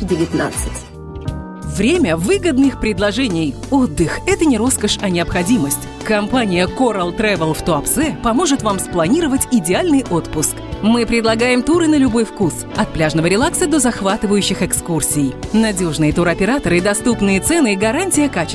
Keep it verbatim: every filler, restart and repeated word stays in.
девятнадцать. Время выгодных предложений. Отдых – это не роскошь, а необходимость. Компания Coral Travel в Туапсе поможет вам спланировать идеальный отпуск. Мы предлагаем туры на любой вкус, от пляжного релакса до захватывающих экскурсий. Надежные туроператоры, доступные цены и гарантия качества.